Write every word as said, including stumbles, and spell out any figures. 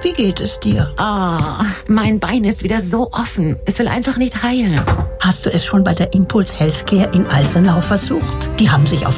Wie geht es dir? Ah, oh, mein Bein ist wieder so offen. Es will einfach nicht heilen. Hast du es schon bei der Impuls Healthcare in Alsenau versucht? Die haben sich auf